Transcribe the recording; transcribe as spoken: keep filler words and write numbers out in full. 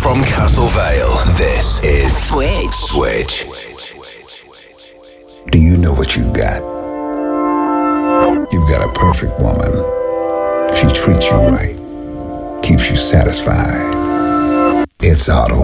From Castle Vale, this is Switch. Switch. Do you know what you've got? You've got a perfect woman. She treats you right, keeps you satisfied. It's Auto